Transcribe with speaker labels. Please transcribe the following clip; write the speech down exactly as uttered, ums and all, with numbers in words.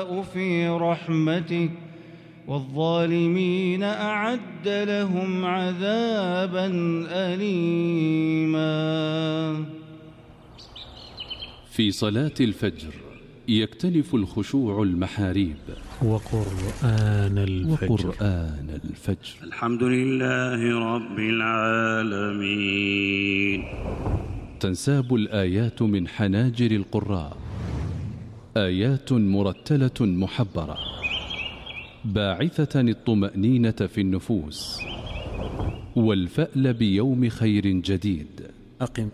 Speaker 1: يشاء في رحمته والظالمين أعد لهم عذابا أليما.
Speaker 2: في صلاة الفجر يكتنف الخشوع المحاريب
Speaker 3: وقرآن الفجر,
Speaker 2: وقرآن الفجر.
Speaker 4: الحمد لله رب العالمين.
Speaker 2: تنساب الآيات من حناجر القراء، آيات مرتلة محبرة باعثة الطمأنينة في النفوس والفأل بيوم خير جديد.
Speaker 3: أقم